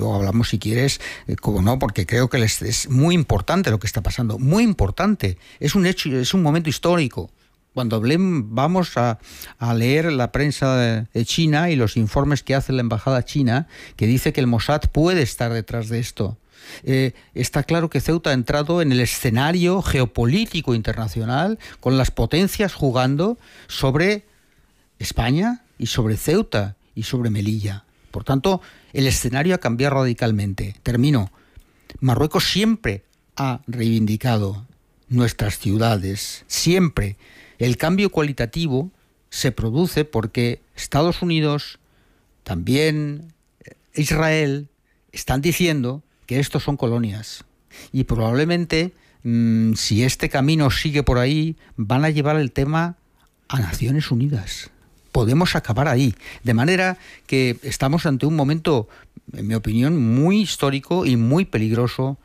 luego hablamos si quieres, como no, porque creo que es muy importante lo que está pasando, muy importante. Es un hecho, es un momento histórico. Cuando vamos a leer la prensa de China y los informes que hace la embajada china, que dice que el Mossad puede estar detrás de esto. Está claro que Ceuta ha entrado en el escenario geopolítico internacional con las potencias jugando sobre España y sobre Ceuta y sobre Melilla. Por tanto, el escenario ha cambiado radicalmente. Termino. Marruecos siempre ha reivindicado nuestras ciudades, siempre. El cambio cualitativo se produce porque Estados Unidos, también Israel, están diciendo que estos son colonias. Y probablemente, si este camino sigue por ahí, van a llevar el tema a Naciones Unidas. Podemos acabar ahí. De manera que estamos ante un momento, en mi opinión, muy histórico y muy peligroso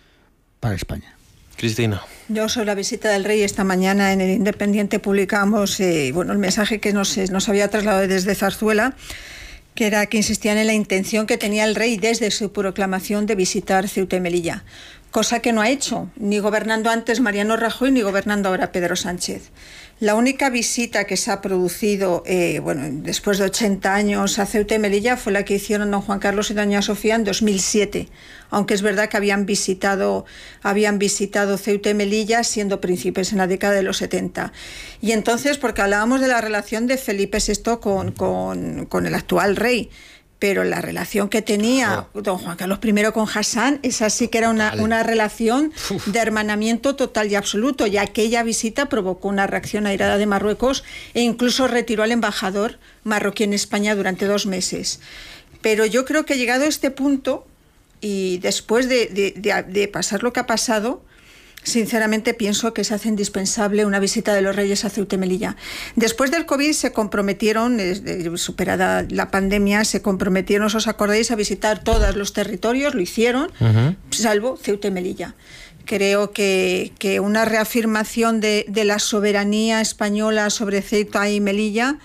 para España. Cristina. Yo sobre la visita del rey esta mañana en el Independiente publicamos el mensaje que nos había trasladado desde Zarzuela, que era que insistían en la intención que tenía el rey desde su proclamación de visitar Ceuta y Melilla, cosa que no ha hecho, ni gobernando antes Mariano Rajoy, ni gobernando ahora Pedro Sánchez. La única visita que se ha producido después de 80 años a Ceuta y Melilla fue la que hicieron don Juan Carlos y doña Sofía en 2007, aunque es verdad que habían visitado Ceuta y Melilla siendo príncipes en la década de los 70. Y entonces, porque hablábamos de la relación de Felipe VI con el actual rey, pero la relación que tenía don Juan Carlos I con Hassan, esa sí que era una relación de hermanamiento total y absoluto, y aquella visita provocó una reacción airada de Marruecos e incluso retiró al embajador marroquí en España durante 2 meses. Pero yo creo que llegado a este punto, y después de pasar lo que ha pasado, sinceramente pienso que se hace indispensable una visita de los reyes a Ceuta y Melilla. Después del COVID se comprometieron, superada la pandemia, se comprometieron, os acordáis, a visitar todos los territorios, lo hicieron, salvo Ceuta y Melilla. Creo que una reafirmación de la soberanía española sobre Ceuta y Melilla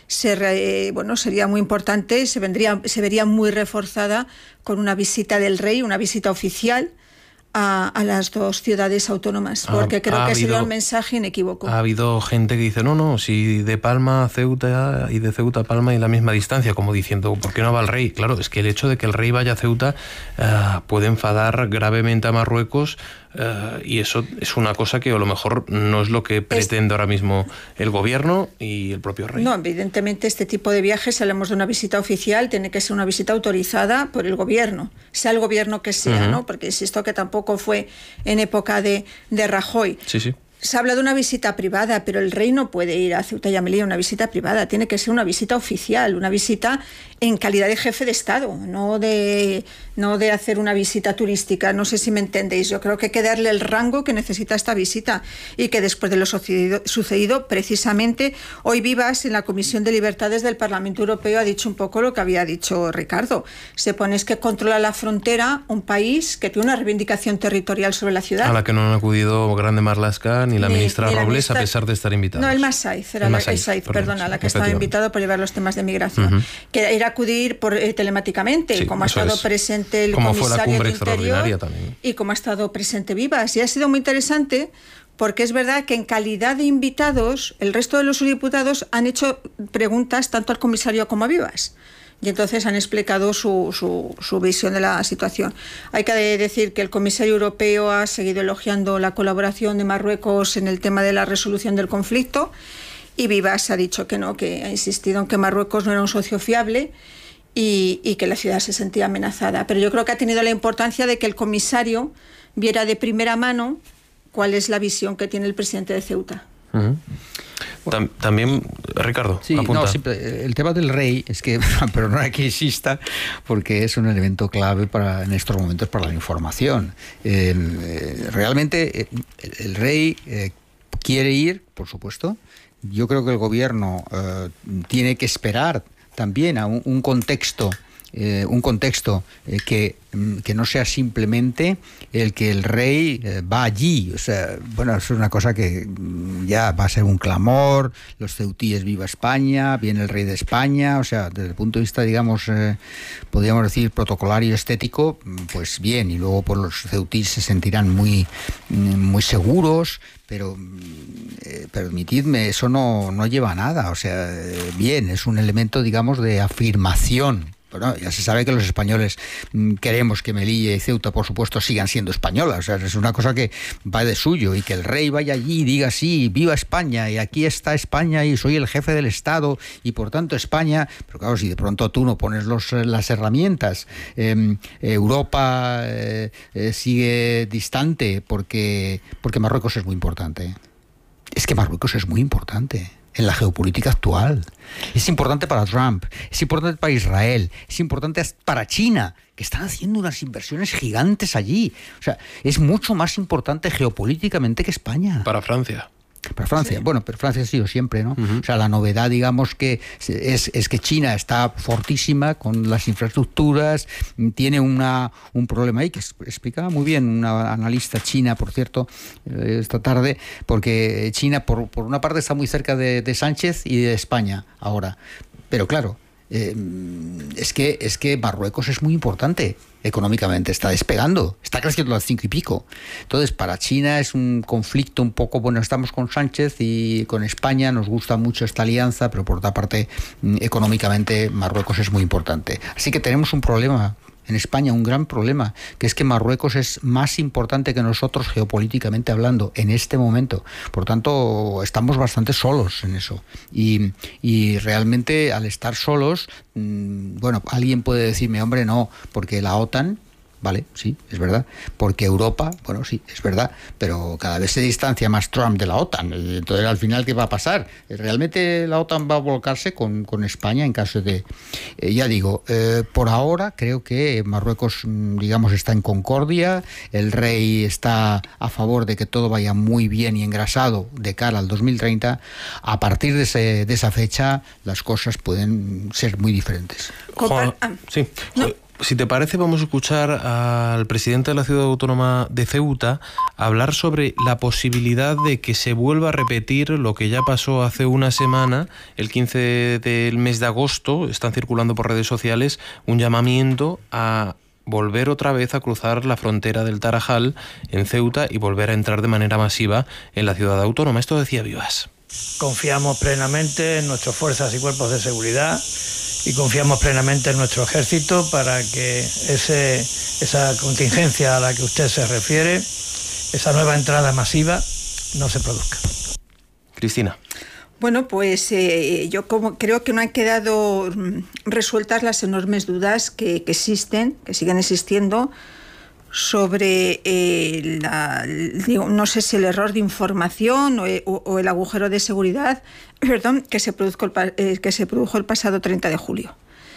sería muy importante y se vería muy reforzada con una visita del rey, una visita oficial a las 2 ciudades autónomas, porque creo que sería un mensaje inequívoco. Ha habido gente que dice, no, si de Palma a Ceuta y de Ceuta a Palma hay la misma distancia, como diciendo, ¿por qué no va el rey? Claro, es que el hecho de que el rey vaya a Ceuta puede enfadar gravemente a Marruecos, y eso es una cosa que a lo mejor no es lo que pretende ahora mismo el gobierno y el propio rey. No, evidentemente este tipo de viajes, si hablamos de una visita oficial, tiene que ser una visita autorizada por el gobierno, sea el gobierno que sea, ¿no? Porque insisto que tampoco fue en época de Rajoy. Sí. Se habla de una visita privada, pero el rey no puede ir a Ceuta y a Melilla una visita privada, tiene que ser una visita oficial, una visita en calidad de jefe de Estado, no de hacer una visita turística. No sé si me entendéis. Yo creo que hay que darle el rango que necesita esta visita, y que después de lo sucedido precisamente hoy Vivas, en la Comisión de Libertades del Parlamento Europeo, ha dicho un poco lo que había dicho Ricardo. Se pone es que controla la frontera un país que tiene una reivindicación territorial sobre la ciudad. A la que no han acudido Grande Marlaska ni la ministra Robles, a pesar de estar invitados. No, el Masaiz, la que estaba invitado por llevar los temas de migración. Que era acudir telemáticamente, como ha estado presente el comisario del Interior y como ha estado presente Vivas. Y ha sido muy interesante porque es verdad que en calidad de invitados, el resto de los diputados han hecho preguntas tanto al comisario como a Vivas. Y entonces han explicado su visión de la situación. Hay que decir que el comisario europeo ha seguido elogiando la colaboración de Marruecos en el tema de la resolución del conflicto, y Vivas ha dicho que no, que ha insistido en que Marruecos no era un socio fiable y que la ciudad se sentía amenazada. Pero yo creo que ha tenido la importancia de que el comisario viera de primera mano cuál es la visión que tiene el presidente de Ceuta. También, Ricardo, sí, apunta. No, siempre, el tema del rey es que, pero no hay que insista, porque es un elemento clave en estos momentos para la información. Realmente el rey quiere ir, por supuesto. Yo creo que el gobierno tiene que esperar también a un contexto que que no sea simplemente el que el rey va allí. O sea, bueno, es una cosa que ya va a ser un clamor, los ceutíes viva España, viene el rey de España, o sea, desde el punto de vista, digamos, podríamos decir protocolario, estético, pues bien, y luego pues los ceutíes se sentirán muy seguros, pero permitidme, eso no lleva a nada, o sea, bien, es un elemento, digamos, de afirmación. Bueno, ya se sabe que los españoles queremos que Melilla y Ceuta, por supuesto, sigan siendo españolas. O sea, es una cosa que va de suyo, y que el rey vaya allí y diga, sí, viva España, y aquí está España, y soy el jefe del Estado, y por tanto España. Pero claro, si de pronto tú no pones las herramientas, Europa sigue distante porque Marruecos es muy importante. Es que Marruecos es muy importante en la geopolítica actual. Es importante para Trump, es importante para Israel, es importante para China, que están haciendo unas inversiones gigantes allí. O sea, es mucho más importante geopolíticamente que España. Para Francia. Para Francia, sí. Bueno, pero Francia ha sido siempre, ¿no? O sea, la novedad, digamos, que es que China está fortísima con las infraestructuras, tiene un problema ahí que explicaba muy bien una analista china, por cierto, esta tarde, porque China, por una parte, está muy cerca de Sánchez y de España ahora, pero claro, es que Marruecos es muy importante económicamente, está despegando, está creciendo al 5 y pico. Entonces, para China es un conflicto un poco, bueno, estamos con Sánchez y con España, nos gusta mucho esta alianza, pero por otra parte, económicamente Marruecos es muy importante. Así que tenemos un problema en España, un gran problema, que es que Marruecos es más importante que nosotros geopolíticamente hablando en este momento. Por tanto, estamos bastante solos en eso. Y realmente, al estar solos, bueno, alguien puede decirme, hombre, no, porque la OTAN... Vale, sí, es verdad. Porque Europa, bueno, sí, es verdad, pero cada vez se distancia más Trump de la OTAN. Entonces, al final, ¿qué va a pasar? ¿Realmente la OTAN va a volcarse con España en caso de...? Ya digo, por ahora creo que Marruecos, digamos, está en concordia, el rey está a favor de que todo vaya muy bien y engrasado de cara al 2030. A partir de esa fecha, las cosas pueden ser muy diferentes. Juan, sí. No. Si te parece, vamos a escuchar al presidente de la Ciudad Autónoma de Ceuta hablar sobre la posibilidad de que se vuelva a repetir lo que ya pasó hace una semana, el 15 del mes de agosto. Están circulando por redes sociales un llamamiento a volver otra vez a cruzar la frontera del Tarajal en Ceuta y volver a entrar de manera masiva en la ciudad autónoma. Esto decía Vivas. Confiamos plenamente en nuestras fuerzas y cuerpos de seguridad y confiamos plenamente en nuestro ejército para que esa contingencia a la que usted se refiere, esa nueva entrada masiva, no se produzca. Cristina. Bueno, pues yo creo que no han quedado resueltas las enormes dudas que existen, que siguen existiendo, sobre no sé si el error de información o el agujero de seguridad, que se produjo el pasado 30 de julio.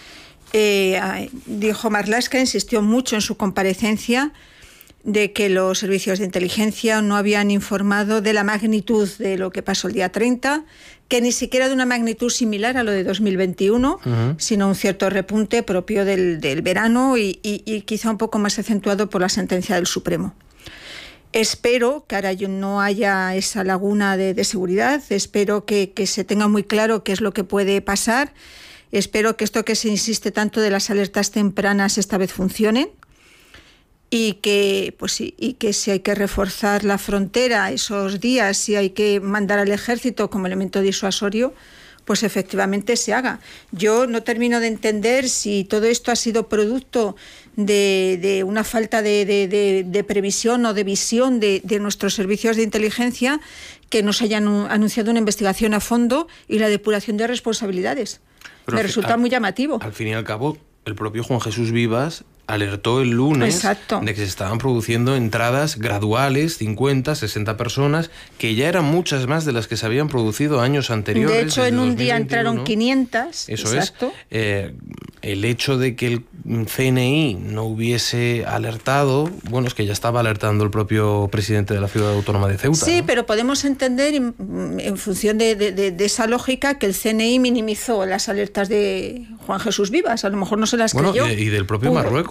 Dijo Marlaska, insistió mucho en su comparecencia de que los servicios de inteligencia no habían informado de la magnitud de lo que pasó el día 30, que ni siquiera de una magnitud similar a lo de 2021, sino un cierto repunte propio del verano y quizá un poco más acentuado por la sentencia del Supremo. Espero que ahora no haya esa laguna de seguridad, espero que se tenga muy claro qué es lo que puede pasar, espero que esto que se insiste tanto de las alertas tempranas esta vez funcionen, y que si hay que reforzar la frontera esos días, si hay que mandar al ejército como elemento disuasorio, pues efectivamente se haga. Yo no termino de entender si todo esto ha sido producto de una falta de previsión o de visión de nuestros servicios de inteligencia, que nos hayan anunciado una investigación a fondo y la depuración de responsabilidades. Me resulta muy llamativo. Al fin y al cabo, el propio Juan Jesús Vivas alertó el lunes Exacto. de que se estaban produciendo entradas graduales, 50, 60 personas, que ya eran muchas más de las que se habían producido años anteriores. De hecho, en un 2021. Día entraron 500. Eso Exacto. Es. El hecho de que el CNI no hubiese alertado, bueno, es que ya estaba alertando el propio presidente de la Ciudad Autónoma de Ceuta. Sí, ¿no? pero podemos entender, en función de esa lógica, que el CNI minimizó las alertas de Juan Jesús Vivas. A lo mejor no se las creyó. Y del propio Marruecos.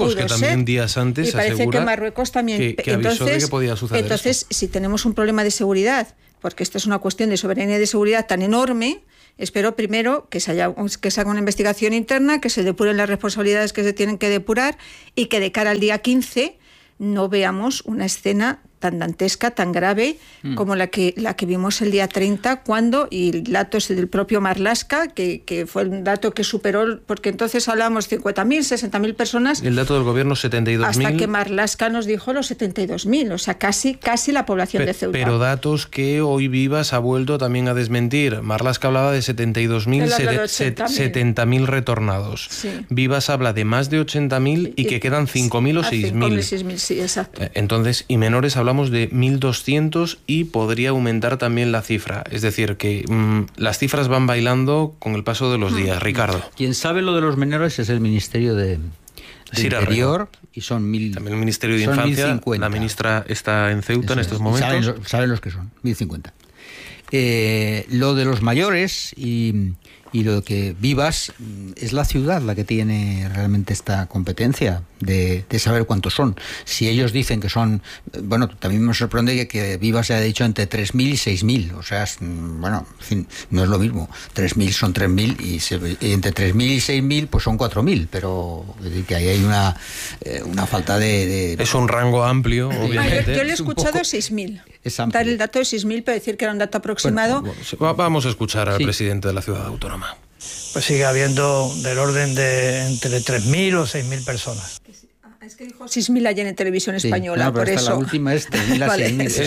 Marruecos, que también días antes y parece asegura que Marruecos también que avisó de que podía suceder entonces esto. Si tenemos un problema de seguridad, porque esta es una cuestión de soberanía y de seguridad tan enorme, espero primero que se haga una investigación interna, que se depuren las responsabilidades que se tienen que depurar y que de cara al día 15 no veamos una escena tan dantesca, tan grave como la que vimos el día 30, cuando, y el dato es del propio Marlaska, que fue un dato que superó, porque entonces hablamos 50.000, 60.000 personas. El dato del gobierno 72.000. Hasta que Marlaska nos dijo los 72.000, o sea, casi la población de Ceuta. Pero datos que hoy Vivas ha vuelto también a desmentir. Marlaska hablaba de 72.000, 70.000 retornados. Sí. Vivas habla de más de 80.000 y que quedan 5.000 o 6.000. 6.000, sí, exacto. Entonces, y menores hablamos de 1.200 y podría aumentar también la cifra. Es decir, que las cifras van bailando con el paso de los días. Ricardo. Quien sabe lo de los menores es el Ministerio de Interior, y son 1.000. También el Ministerio de Infancia. 1.050. La ministra está en Ceuta en estos momentos. Saben los que son, 1.050. Lo de los mayores y lo que Vivas, es la ciudad la que tiene realmente esta competencia de saber cuántos son. Si ellos dicen que son, bueno, también me sorprende que Vivas haya dicho entre 3.000 y 6.000, o sea, bueno, en fin, no es lo mismo. 3.000 son 3.000 y entre 3.000 y 6.000 pues son 4.000, pero es decir, que ahí hay una falta de... Es un rango amplio, obviamente. Yo le he escuchado 6.000. Dar el dato de 6.000 para decir que era un dato aproximado. Bueno, vamos a escuchar al presidente de la ciudad autónoma. Pues sigue habiendo del orden de entre 3.000 o 6.000 personas. Es que dijo 6.000 ayer en televisión española, por eso. La última es 3.000 a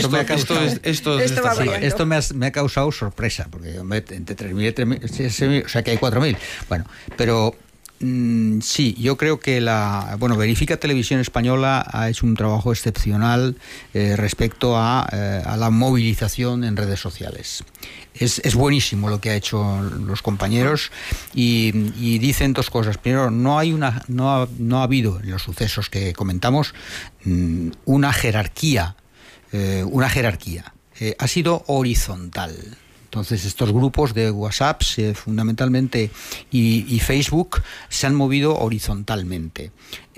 6.000. Esto me ha causado sorpresa, porque entre 3.000 y 3.000, o sea que hay 4.000. Bueno, pero... sí, yo creo que Verifica Televisión Española ha hecho un trabajo excepcional respecto a la movilización en redes sociales. Es buenísimo lo que ha hecho los compañeros y dicen dos cosas. Primero, no ha habido en los sucesos que comentamos una jerarquía. Ha sido horizontal. Entonces estos grupos de WhatsApp fundamentalmente y Facebook se han movido horizontalmente.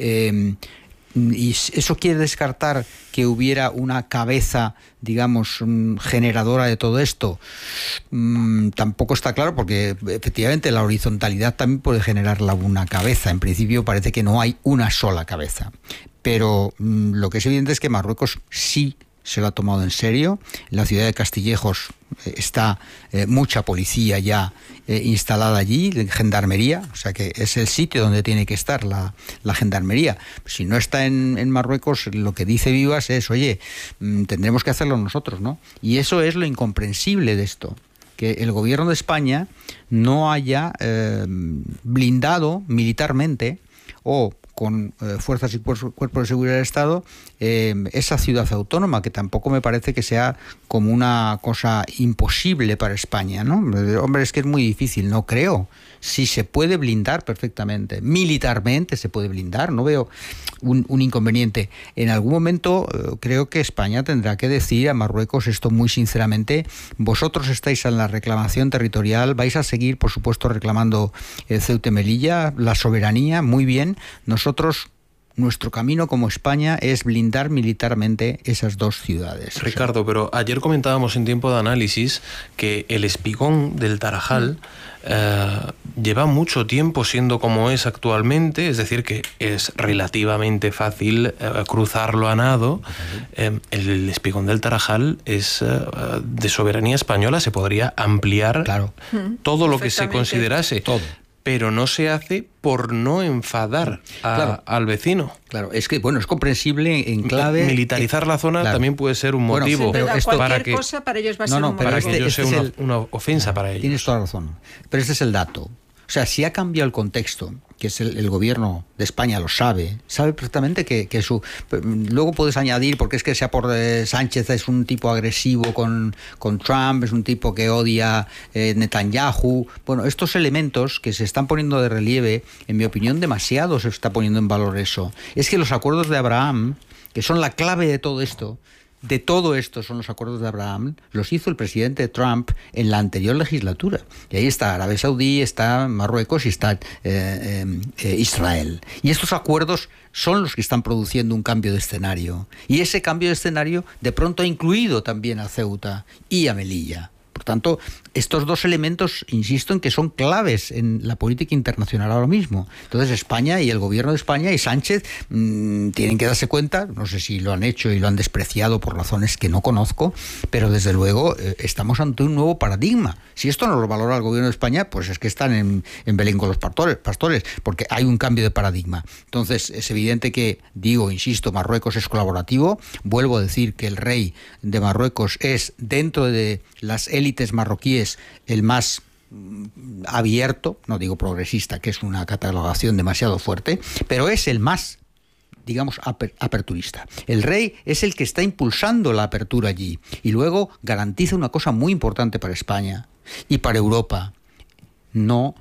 Y eso quiere descartar que hubiera una cabeza, digamos, generadora de todo esto. Tampoco está claro, porque efectivamente la horizontalidad también puede generar una cabeza. En principio parece que no hay una sola cabeza. Pero lo que es evidente es que Marruecos sí se lo ha tomado en serio. En la ciudad de Castillejos está mucha policía ya instalada allí, gendarmería, o sea que es el sitio donde tiene que estar la gendarmería. Si no está en Marruecos, lo que dice Vivas es, oye, tendremos que hacerlo nosotros, ¿no? Y eso es lo incomprensible de esto, que el gobierno de España no haya blindado militarmente o con fuerzas y cuerpos de seguridad del Estado esa ciudad autónoma, que tampoco me parece que sea como una cosa imposible para España, ¿no? Hombre, es que es muy difícil, no creo. Si se puede blindar perfectamente, militarmente se puede blindar, no veo un inconveniente. En algún momento creo que España tendrá que decir a Marruecos esto muy sinceramente: vosotros estáis en la reclamación territorial, vais a seguir, por supuesto, reclamando Ceuta y Melilla, la soberanía, muy bien. Nosotros, nuestro camino como España es blindar militarmente esas dos ciudades. Ricardo, pero ayer comentábamos en Tiempo de Análisis que el espigón del Tarajal lleva mucho tiempo siendo como es actualmente, es decir, que es relativamente fácil cruzarlo a nado. El espigón del Tarajal es de soberanía española, se podría ampliar, claro, todo lo que se considerase. Todo. Pero no se hace por no enfadar al vecino. Claro, es que, bueno, es comprensible en clave... Militarizar la zona también puede ser un motivo. Pero esto, para que cosa para ellos va a ser un para motivo. que sea una ofensa para ellos. Tienes toda la razón. Pero este es el dato. O sea, si ha cambiado el contexto, que es el gobierno de España lo sabe perfectamente que luego puedes añadir, porque es que sea por Sánchez es un tipo agresivo con Trump, es un tipo que odia Netanyahu. Bueno, estos elementos que se están poniendo de relieve, en mi opinión, demasiado se está poniendo en valor eso. Es que los acuerdos de Abraham, que son la clave de todo esto, de todo esto son los acuerdos de Abraham, los hizo el presidente Trump en la anterior legislatura. Y ahí está Arabia Saudí, está Marruecos y está Israel. Y estos acuerdos son los que están produciendo un cambio de escenario. Y ese cambio de escenario de pronto ha incluido también a Ceuta y a Melilla. Por tanto, estos dos elementos, insisto en que son claves en la política internacional ahora mismo. Entonces, España y el gobierno de España y Sánchez tienen que darse cuenta, no sé si lo han hecho y lo han despreciado por razones que no conozco, pero desde luego estamos ante un nuevo paradigma. Si esto no lo valora el gobierno de España, pues es que están en Belén con los pastores, porque hay un cambio de paradigma. Entonces, es evidente que, insisto, Marruecos es colaborativo. Vuelvo a decir que el rey de Marruecos es, dentro de las élites marroquíes, el más abierto, no digo progresista, que es una catalogación demasiado fuerte, pero es el más, digamos, aperturista. El rey es el que está impulsando la apertura allí y luego garantiza una cosa muy importante para España y para Europa: no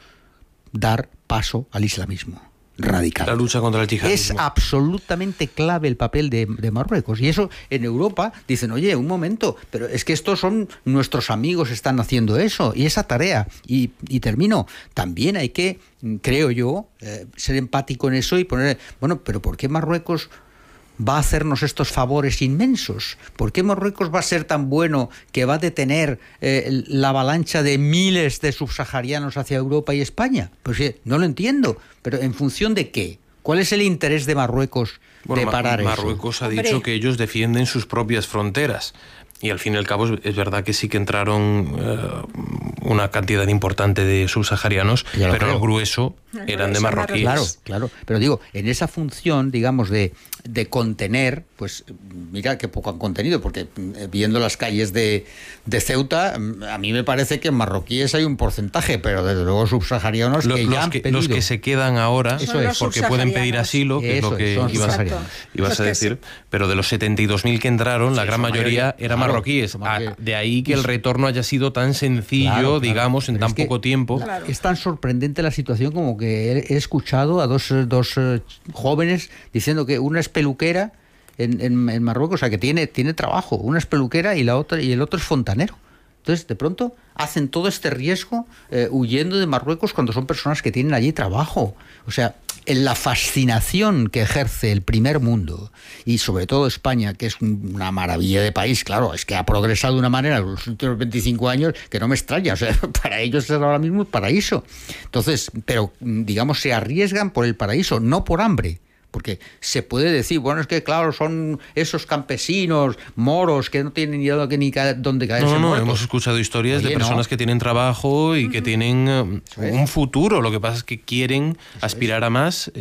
dar paso al islamismo radical. La lucha contra el yihadismo. Es absolutamente clave el papel de Marruecos. Y eso en Europa dicen, oye, un momento, pero es que estos son nuestros amigos, están haciendo eso. Y esa tarea, y termino, también hay que, creo yo, ser empático en eso y poner, bueno, pero ¿por qué Marruecos va a hacernos estos favores inmensos? ¿Por qué Marruecos va a ser tan bueno que va a detener la avalancha de miles de subsaharianos hacia Europa y España? Pues no lo entiendo. ¿Pero en función de qué? ¿Cuál es el interés de Marruecos de parar eso? Marruecos ha dicho que ellos defienden sus propias fronteras. Y al fin y al cabo es verdad que sí que entraron una cantidad importante de subsaharianos, pero el grueso eran de marroquíes. Claro. Pero digo, en esa función, digamos, de contener, pues mira qué poco han contenido, porque viendo las calles de Ceuta, a mí me parece que en marroquíes hay un porcentaje, pero desde luego subsaharianos los que se quedan ahora, porque pueden pedir asilo, que es lo que ibas a decir, pero de los 72.000 que entraron, la gran mayoría eran marroquíes. De ahí que el retorno haya sido tan sencillo, digamos, en tan poco tiempo. Es tan sorprendente la situación como que he escuchado a dos jóvenes diciendo que una es peluquera en Marruecos, o sea que tiene trabajo, una es peluquera y el otro es fontanero. Entonces, de pronto, hacen todo este riesgo huyendo de Marruecos cuando son personas que tienen allí trabajo. O sea, en la fascinación que ejerce el primer mundo, y sobre todo España, que es una maravilla de país, claro, es que ha progresado de una manera en los últimos 25 años que no me extraña. O sea, para ellos es ahora mismo el paraíso. Entonces, pero, digamos, se arriesgan por el paraíso, no por hambre. Porque se puede decir, bueno, es que claro, son esos campesinos, moros, que no tienen ni dónde caerse muertos. Hemos escuchado historias de personas que tienen trabajo y que tienen un futuro. Lo que pasa es que quieren aspirar a más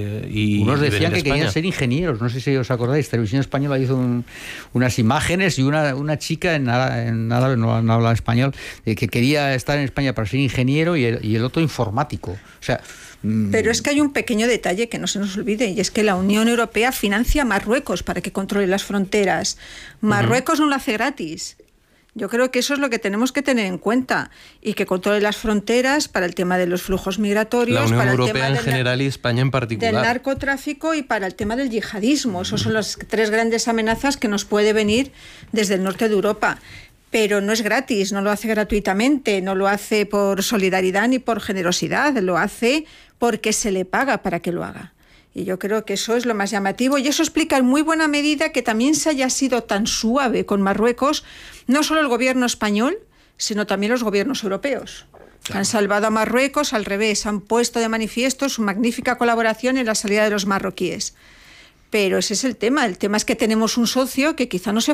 y unos decían que España. querían ser ingenieros. No sé si os acordáis, Televisión Española hizo unas imágenes y una chica en árabe, no habla español, que quería estar en España para ser ingeniero y el otro informático. O sea... Pero es que hay un pequeño detalle que no se nos olvide, y es que la Unión Europea financia a Marruecos para que controle las fronteras. Marruecos no lo hace gratis. Yo creo que eso es lo que tenemos que tener en cuenta, y que controle las fronteras para el tema de los flujos migratorios, la Unión para el Europea tema en general y España en particular, del narcotráfico y para el tema del yihadismo. Esas son las tres grandes amenazas que nos puede venir desde el norte de Europa. Pero no es gratis, no lo hace gratuitamente, no lo hace por solidaridad ni por generosidad, lo hace porque se le paga para que lo haga. Y yo creo que eso es lo más llamativo, y eso explica en muy buena medida que también se haya sido tan suave con Marruecos, no solo el gobierno español, sino también los gobiernos europeos. Claro. Han salvado a Marruecos, al revés, han puesto de manifiesto su magnífica colaboración en la salida de los marroquíes. Pero ese es el tema es que tenemos un socio que quizá no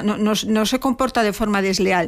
se comporta de forma leal.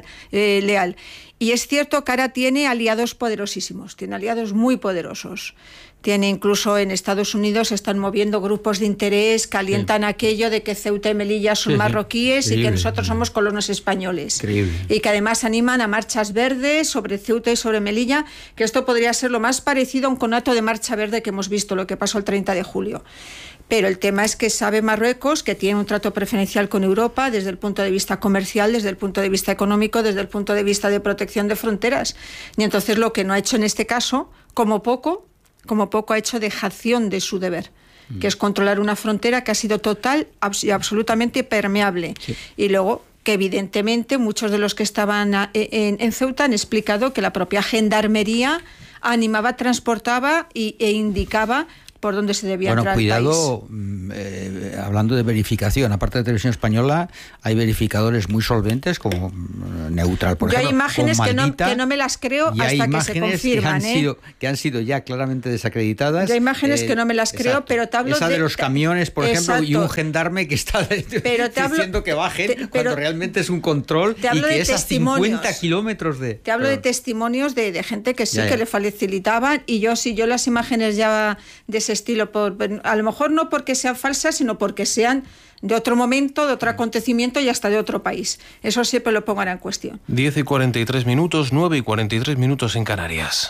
Y es cierto que ahora tiene aliados poderosísimos, tiene aliados muy poderosos. Tiene incluso en Estados Unidos, están moviendo grupos de interés que alientan aquello de que Ceuta y Melilla son marroquíes. Increíble. Y que nosotros somos colonos españoles. Increíble. Y que además animan a marchas verdes sobre Ceuta y sobre Melilla, que esto podría ser lo más parecido a un conato de marcha verde que hemos visto, lo que pasó el 30 de julio. Pero el tema es que sabe Marruecos que tiene un trato preferencial con Europa desde el punto de vista comercial, desde el punto de vista económico, desde el punto de vista de protección de fronteras. Y entonces lo que no ha hecho en este caso, como poco ha hecho dejación de su deber. que es controlar una frontera que ha sido total y absolutamente permeable. Sí. Y luego que evidentemente muchos de los que estaban en Ceuta han explicado que la propia gendarmería animaba, transportaba e indicaba por dónde se debía entrar al país. Cuidado, hablando de verificación, aparte de Televisión Española, hay verificadores muy solventes como Neutral, por ejemplo. Yo hay imágenes que no me las creo hasta que se confirman. Que han sido ya claramente desacreditadas. Yo hay imágenes que no me las creo, pero te hablo esa de los camiones, por ejemplo, y un gendarme que está diciendo que bajen cuando realmente es un control y que es a 50 kilómetros de... Te hablo de testimonios de gente que sí, que le facilitaban, y yo las imágenes ya de ese estilo, a lo mejor no porque sean falsas, sino porque sean de otro momento, de otro acontecimiento y hasta de otro país. Eso siempre lo pongan en cuestión. 10:43, 9:43 en Canarias.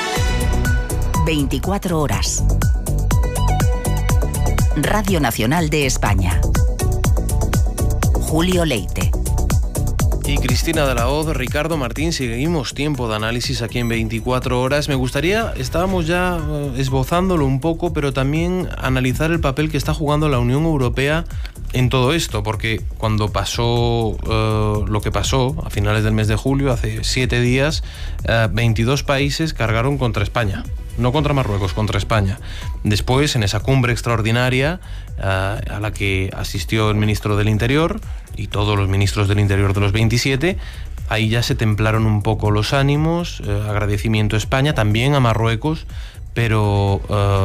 24 horas. Radio Nacional de España. Julio Leite. Y Cristina de la Hoz, Ricardo Martín, seguimos tiempo de análisis aquí en 24 horas. Me gustaría, estábamos ya esbozándolo un poco, pero también analizar el papel que está jugando la Unión Europea en todo esto, porque cuando pasó lo que pasó a finales del mes de julio, hace 7 días, 22 países cargaron contra España. No contra Marruecos, contra España. Después, en esa cumbre extraordinaria a la que asistió el ministro del Interior y todos los ministros del Interior de los 27, ahí ya se templaron un poco los ánimos, agradecimiento a España, también a Marruecos, pero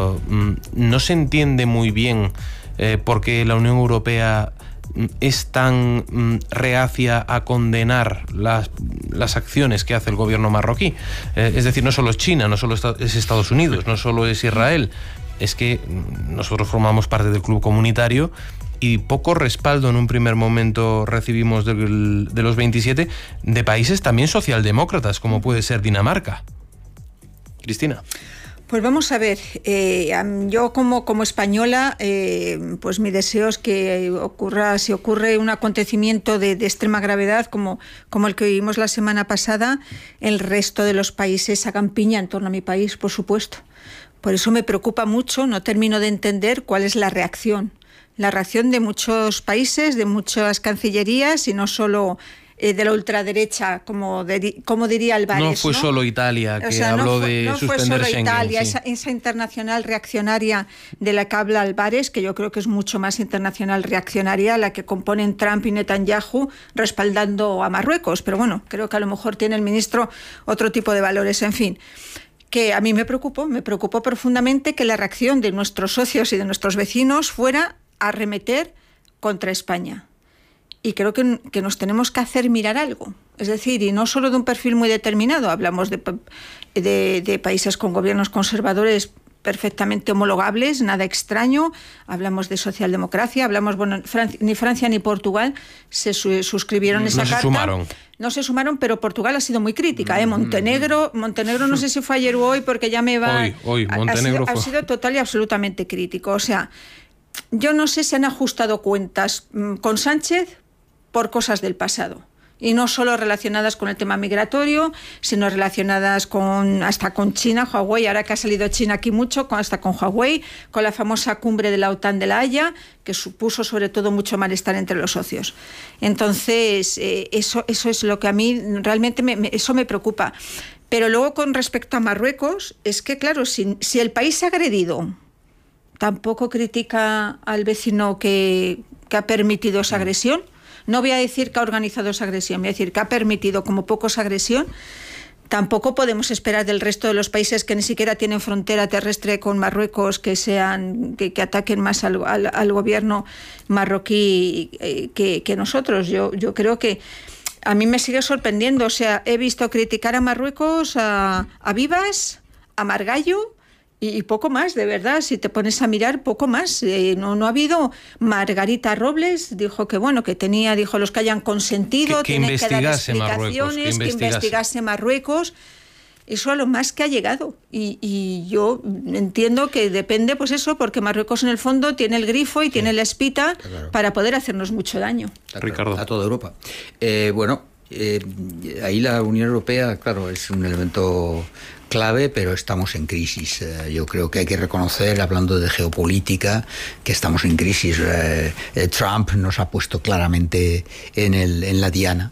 no se entiende muy bien por qué la Unión Europea es tan reacia a condenar las acciones que hace el gobierno marroquí. Es decir, no solo es China, no solo es Estados Unidos, no solo es Israel, es que nosotros formamos parte del club comunitario y poco respaldo en un primer momento recibimos de los 27 de países también socialdemócratas, como puede ser Dinamarca. Cristina. Pues vamos a ver, yo como española, pues mi deseo es que si ocurre un acontecimiento de extrema gravedad como el que vivimos la semana pasada, el resto de los países hagan piña en torno a mi país, por supuesto. Por eso me preocupa mucho, no termino de entender cuál es la reacción de muchos países, de muchas cancillerías y no solo de la ultraderecha, como diría Álvarez. No fue solo Italia que habló de suspender Schengen. No fue solo Italia, sí. esa internacional reaccionaria de la que habla Álvarez, que yo creo que es mucho más internacional reaccionaria, la que componen Trump y Netanyahu respaldando a Marruecos. Pero bueno, creo que a lo mejor tiene el ministro otro tipo de valores, en fin. Que a mí me preocupó profundamente que la reacción de nuestros socios y de nuestros vecinos fuera arremeter contra España. Y creo que nos tenemos que hacer mirar algo. Es decir, y no solo de un perfil muy determinado, hablamos de países con gobiernos conservadores perfectamente homologables, nada extraño, hablamos de socialdemocracia, ni Francia ni Portugal se suscribieron esa carta. No se sumaron, pero Portugal ha sido muy crítica. Montenegro no sé si fue ayer o hoy, porque ya me va... Hoy Montenegro ha sido total y absolutamente crítico. O sea, yo no sé si han ajustado cuentas con Sánchez por cosas del pasado. Y no solo relacionadas con el tema migratorio, sino relacionadas hasta con China, Huawei, ahora que ha salido China aquí mucho, hasta con Huawei, con la famosa cumbre de la OTAN de La Haya, que supuso sobre todo mucho malestar entre los socios. Entonces, eso es lo que a mí realmente eso me preocupa. Pero luego, con respecto a Marruecos, es que claro, si el país agredido tampoco critica al vecino que ha permitido esa agresión, no voy a decir que ha organizado esa agresión, voy a decir que ha permitido como poco esa agresión, tampoco podemos esperar del resto de los países que ni siquiera tienen frontera terrestre con Marruecos que ataquen más al gobierno marroquí que nosotros. Yo creo que a mí me sigue sorprendiendo. O sea, he visto criticar a Marruecos, a Vivas, a Margallo, y poco más, de verdad, si te pones a mirar, poco más. No ha habido. Margarita Robles dijo que los que hayan consentido tienen que dar explicaciones, que investigase Marruecos. Eso a lo más que ha llegado. Y yo entiendo que depende, pues eso, porque Marruecos en el fondo tiene el grifo y tiene la espita para poder hacernos mucho daño. Ricardo. A toda Europa. Ahí la Unión Europea, claro, es un elemento clave, pero estamos en crisis. Yo creo que hay que reconocer, hablando de geopolítica, que estamos en crisis. Trump nos ha puesto claramente en la diana,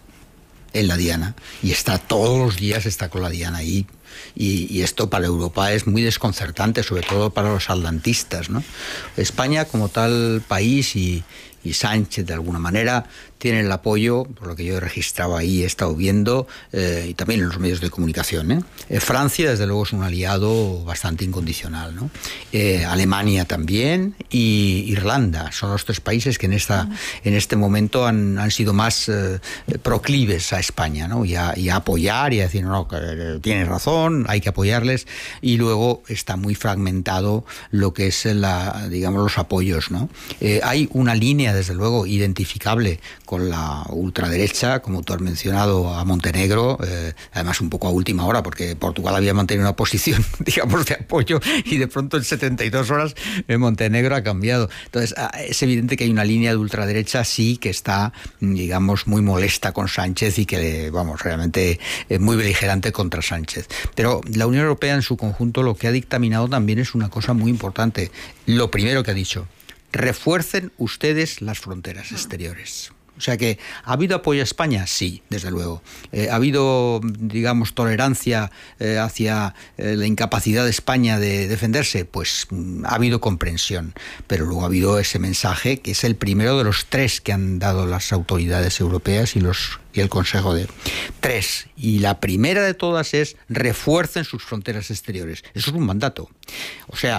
y está todos los días está con la diana ahí. Y esto para Europa es muy desconcertante, sobre todo para los atlantistas, ¿no? España como tal país y Sánchez de alguna manera tienen el apoyo, por lo que yo he registrado ahí, he estado viendo, y también en los medios de comunicación. Francia, desde luego, es un aliado bastante incondicional, ¿no? Alemania también, y Irlanda. Son los tres países que en este momento han sido más proclives a España, ¿no? Y a apoyar y a decir, no, tienes razón, hay que apoyarles. Y luego está muy fragmentado lo que es digamos, los apoyos, ¿no? Hay una línea, desde luego, identificable con la ultraderecha, como tú has mencionado, a Montenegro, además un poco a última hora, porque Portugal había mantenido una posición, digamos, de apoyo, y de pronto en 72 horas Montenegro ha cambiado. Entonces, es evidente que hay una línea de ultraderecha, sí, que está, digamos, muy molesta con Sánchez y que, vamos, realmente muy beligerante contra Sánchez. Pero la Unión Europea en su conjunto lo que ha dictaminado también es una cosa muy importante. Lo primero que ha dicho: refuercen ustedes las fronteras exteriores. O sea que, ¿ha habido apoyo a España? Sí, desde luego. ¿Ha habido, digamos, tolerancia hacia la incapacidad de España de defenderse? Pues ha habido comprensión. Pero luego ha habido ese mensaje, que es el primero de los tres que han dado las autoridades europeas y el Consejo de 3. Y la primera de todas es: refuercen sus fronteras exteriores. Eso es un mandato. O sea,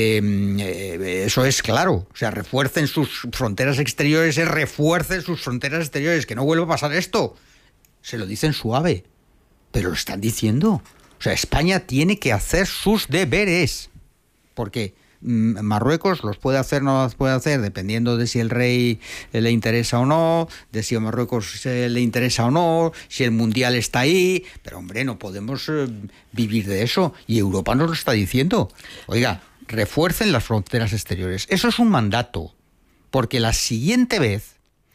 eso es claro. O sea, refuercen sus fronteras exteriores, refuercen sus fronteras exteriores, que no vuelva a pasar esto. Se lo dicen suave, pero lo están diciendo. O sea, España tiene que hacer sus deberes, porque Marruecos los puede hacer, no los puede hacer, dependiendo de si el rey le interesa o no, de si a Marruecos le interesa o no, si el mundial está ahí. Pero hombre, no podemos vivir de eso, y Europa nos lo está diciendo. Oiga, refuercen las fronteras exteriores. Eso es un mandato, porque la siguiente vez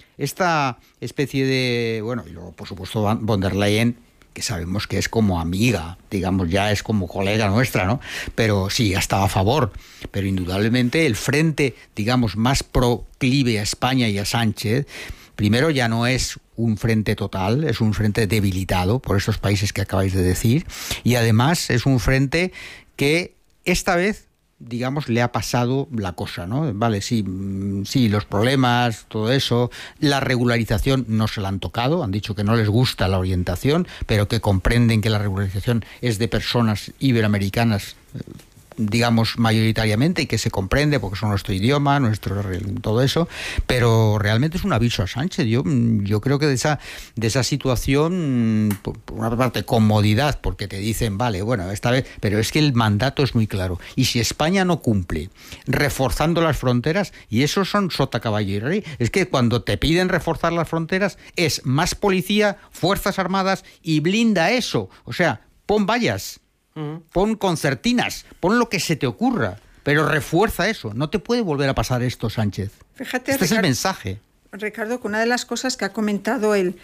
esta especie de, bueno, y luego por supuesto von der Leyen, que sabemos que es como amiga, digamos, ya es como colega nuestra, ¿no? Pero sí, estaba a favor. Pero indudablemente el frente, digamos, más proclive a España y a Sánchez, primero ya no es un frente total, es un frente debilitado por esos países que acabáis de decir, y además es un frente que esta vez, digamos, le ha pasado la cosa, ¿no? Vale, sí, los problemas, todo eso, la regularización no se la han tocado, han dicho que no les gusta la orientación, pero que comprenden que la regularización es de personas iberoamericanas, digamos, mayoritariamente, y que se comprende porque son nuestro idioma, todo eso, pero realmente es un aviso a Sánchez. Yo creo que de esa situación, por una parte, comodidad, porque te dicen, vale, bueno, esta vez, pero es que el mandato es muy claro, y si España no cumple reforzando las fronteras, y eso son sota, caballo y rey, es que cuando te piden reforzar las fronteras es más policía, fuerzas armadas, y blinda eso. O sea, pon vallas, pon concertinas, pon lo que se te ocurra, pero refuerza eso. No te puede volver a pasar esto, Sánchez. Fíjate, este es el mensaje. Ricardo, que una de las cosas que ha comentado el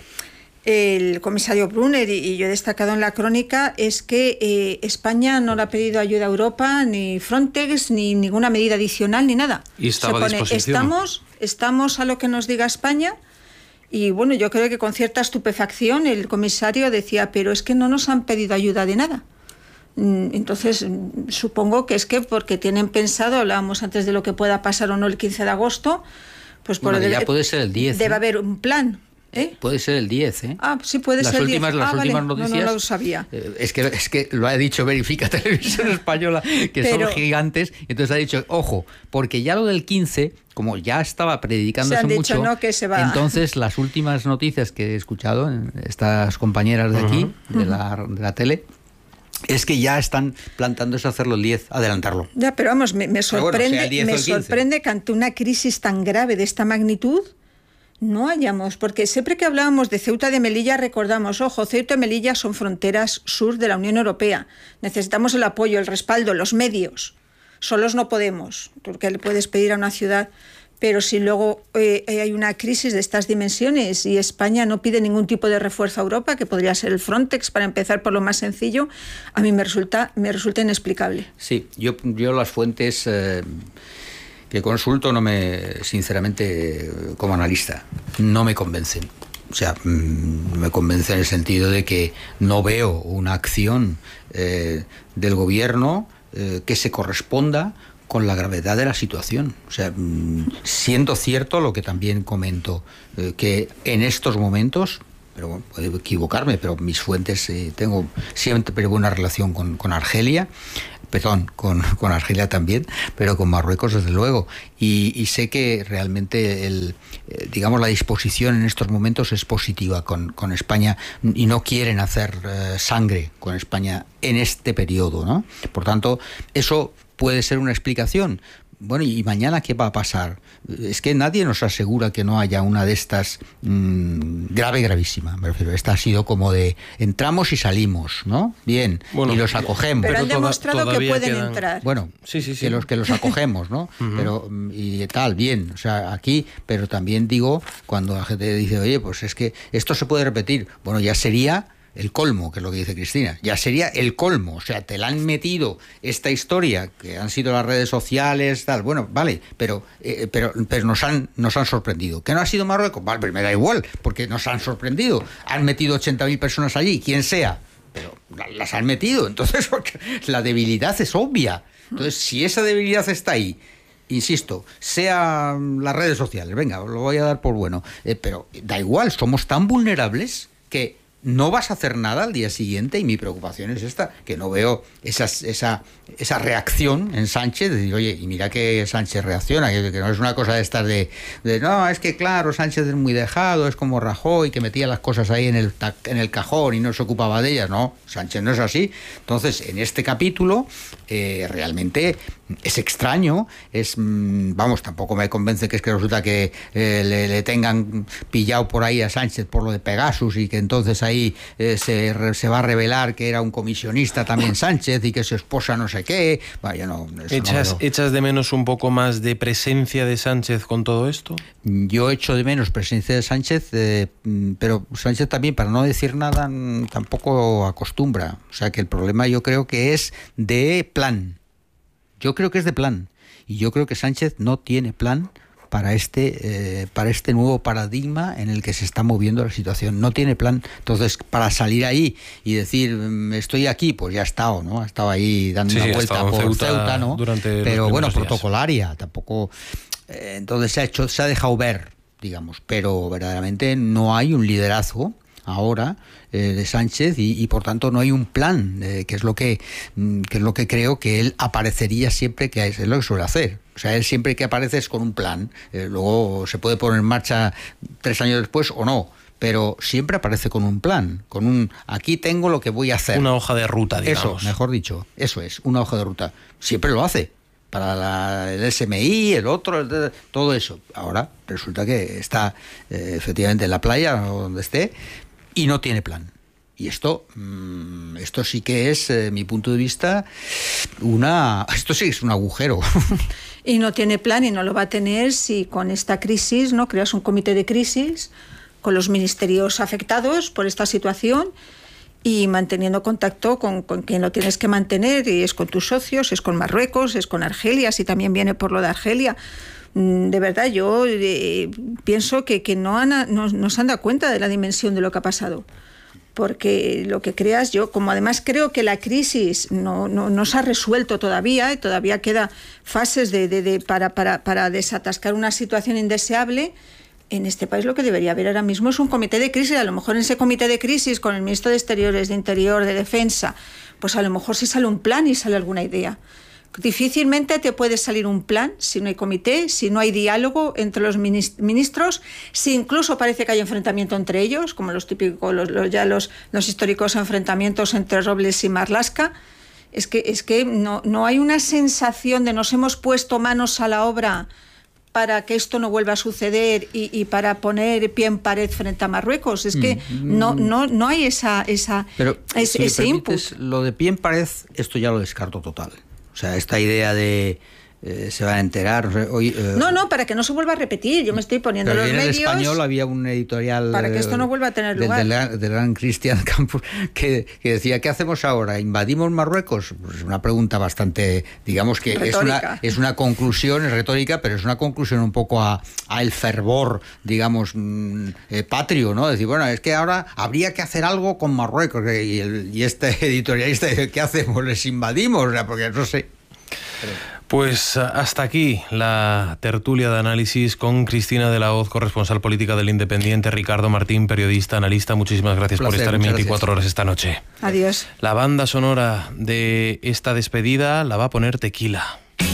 comisario Brunner, y yo he destacado en la crónica, es que España no le ha pedido ayuda a Europa, ni Frontex, ni ninguna medida adicional, ni nada. Y estaba a disposición. Estamos a lo que nos diga España. Y bueno, yo creo que con cierta estupefacción el comisario decía, pero es que no nos han pedido ayuda de nada. Entonces, supongo que es que porque tienen pensado, hablábamos antes de lo que pueda pasar o no el 15 de agosto, pues ya puede ser el 10. Debe haber un plan. Puede ser el 10, ¿eh? Ah, sí, puede ser el 10. Las últimas noticias. No lo sabía. Es que lo ha dicho Verifica Televisión Española, que son gigantes. Entonces ha dicho, ojo, porque ya lo del 15, como ya estaba predicándose mucho, no, que se va. Entonces las últimas noticias que he escuchado, estas compañeras de aquí, de la tele, es que ya están plantándose a hacerlo el 10, adelantarlo. Ya, pero vamos, me sorprende que ante una crisis tan grave de esta magnitud no hayamos, porque siempre que hablábamos de Ceuta y de Melilla recordamos, ojo, Ceuta y Melilla son fronteras sur de la Unión Europea. Necesitamos el apoyo, el respaldo, los medios. Solos no podemos, porque le puedes pedir a una ciudad. Pero si luego hay una crisis de estas dimensiones y España no pide ningún tipo de refuerzo a Europa, que podría ser el Frontex, para empezar por lo más sencillo, a mí me resulta inexplicable. Sí, yo las fuentes que consulto sinceramente, como analista, no me convencen. O sea, me convence en el sentido de que no veo una acción del gobierno que se corresponda con la gravedad de la situación. O sea, siendo cierto lo que también comento, que en estos momentos, pero bueno, puedo equivocarme, pero mis fuentes, tengo siempre buena relación con Argelia, con Argelia también, pero con Marruecos desde luego, y sé que realmente digamos la disposición en estos momentos es positiva con España, y no quieren hacer sangre con España en este periodo, ¿no? Por tanto, eso puede ser una explicación. Bueno, ¿y mañana qué va a pasar? Es que nadie nos asegura que no haya una de estas gravísima. Me refiero, esta ha sido como de entramos y salimos, ¿no? Bien, bueno, y los acogemos. Pero han demostrado que pueden entrar. Bueno, sí. Que los acogemos, ¿no? Uh-huh. Pero, y tal, bien, o sea, aquí, pero también digo, cuando la gente dice, oye, pues es que esto se puede repetir, bueno, ya sería el colmo, que es lo que dice Cristina, ya sería el colmo, o sea, te la han metido esta historia, que han sido las redes sociales, tal, bueno, vale, pero nos han sorprendido. ¿Que no ha sido Marruecos? Vale, pero me da igual, porque nos han sorprendido. Han metido 80.000 personas allí, quien sea, pero las han metido, entonces porque la debilidad es obvia. Entonces, si esa debilidad está ahí, insisto, sea las redes sociales, venga, lo voy a dar por bueno, pero da igual, somos tan vulnerables que no vas a hacer nada al día siguiente, y mi preocupación es esta, que no veo esa reacción en Sánchez, de decir, oye, y mira que Sánchez reacciona, que no es una cosa de estas de no, es que claro, Sánchez es muy dejado, es como Rajoy, que metía las cosas ahí en el cajón y no se ocupaba de ellas. No, Sánchez no es así. Entonces, en este capítulo, realmente es extraño, vamos, tampoco me convence que es que resulta que le tengan pillado por ahí a Sánchez por lo de Pegasus, y que entonces ahí se va a revelar que era un comisionista también Sánchez, y que su esposa no sé qué. Vaya, no, ¿Echas de menos un poco más de presencia de Sánchez con todo esto? Yo echo de menos presencia de Sánchez, pero Sánchez también, para no decir nada, tampoco acostumbra. O sea que el problema yo creo que es de plan. Yo creo que es de plan, y yo creo que Sánchez no tiene plan para este nuevo paradigma en el que se está moviendo la situación. No tiene plan. Entonces, para salir ahí y decir, estoy aquí, pues ya ha estado, ¿no? Ha estado ahí dando una vuelta por Ceuta, ¿no? Pero bueno, protocolaria, tampoco. Entonces se ha dejado ver, digamos, pero verdaderamente no hay un liderazgo ahora de Sánchez, y por tanto no hay un plan, que es lo que creo que él aparecería siempre, que es lo que suele hacer. O sea, él siempre que aparece es con un plan, luego se puede poner en marcha 3 años después o no, pero siempre aparece con un plan, aquí tengo lo que voy a hacer. Una hoja de ruta, digamos. Eso, mejor dicho, eso es, una hoja de ruta. Siempre lo hace. Para el SMI, el otro, todo eso. Ahora resulta que está efectivamente en la playa o donde esté, y no tiene plan. Y esto sí que es, mi punto de vista, esto sí es un agujero. Y no tiene plan, y no lo va a tener si con esta crisis no creas un comité de crisis con los ministerios afectados por esta situación, y manteniendo contacto con quien lo tienes que mantener, y es con tus socios, es con Marruecos, es con Argelia, si también viene por lo de Argelia. De verdad, yo pienso que no se han dado cuenta de la dimensión de lo que ha pasado. Porque lo que creas, yo como además creo que la crisis no se ha resuelto todavía, y todavía queda fases para desatascar una situación indeseable. En este país lo que debería haber ahora mismo es un comité de crisis. A lo mejor en ese comité de crisis, con el ministro de Exteriores, de Interior, de Defensa, pues a lo mejor sí sale un plan y sale alguna idea. Difícilmente te puede salir un plan si no hay comité, si no hay diálogo entre los ministros, si incluso parece que hay enfrentamiento entre ellos, como los típicos, los históricos enfrentamientos entre Robles y Marlaska. Es que no hay una sensación de nos hemos puesto manos a la obra para que esto no vuelva a suceder y para poner pie en pared frente a Marruecos. Es que no hay ese input. Lo de pie en pared, esto ya lo descarto total. O sea, esta idea de se van a enterar. Hoy, no, para que no se vuelva a repetir. Yo me estoy poniendo los medios. En el Español había un editorial para que esto no vuelva a tener lugar. Del gran Cristian Campos que decía, ¿qué hacemos ahora? ¿Invadimos Marruecos? Pues es una pregunta bastante, digamos que es una conclusión, es retórica, pero es una conclusión un poco a el fervor, digamos, patrio, ¿no? Decir, bueno, es que ahora habría que hacer algo con Marruecos. Y este editorialista dice, ¿qué hacemos? ¿Les invadimos? O sea, porque no sé. Pues hasta aquí la tertulia de análisis con Cristina de la Hoz, corresponsal política del Independiente, Ricardo Martín, periodista, analista. Muchísimas gracias por estar en 24 horas esta noche. Adiós. La banda sonora de esta despedida la va a poner Tequila.